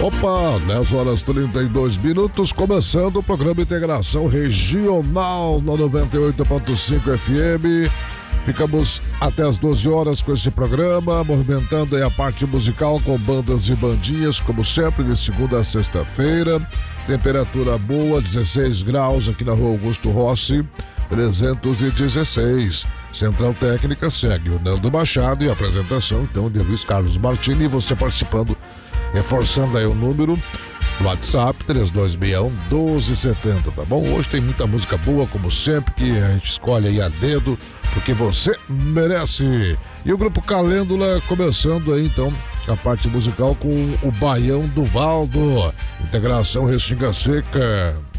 Opa, 10 horas 32 minutos, começando o programa Integração Regional na 98.5 FM. Ficamos até as 12 horas com esse programa, movimentando aí a parte musical com bandas e bandinhas, como sempre, de segunda a sexta-feira. Temperatura boa, 16 graus aqui na Rua Augusto Rossi, 316. Central Técnica segue o Nando Machado e a apresentação, então, de Luiz Carlos Martini, e você participando, reforçando aí o número do WhatsApp, 3261-1270, tá bom? Hoje tem muita música boa, como sempre, que a gente escolhe aí a dedo, porque você merece. E o Grupo Calêndula começando aí, então, a parte musical com o Baião do Valdo, Integração Restinga Seca.